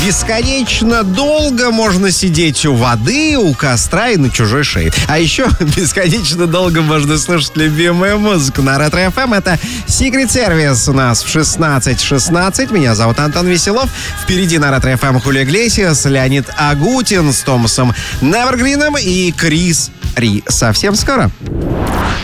Бесконечно долго можно сидеть у воды, у костра и на чужой шее. А еще бесконечно долго можно слушать любимую музыку на Ретро ФМ. Это Secret Service у нас в 16:16. Меня зовут Антон Веселов. Впереди на Ретро ФМ Хулио Иглесиас, Леонид Агутин с Томасом Невергрином и Крис Ри. Совсем скоро.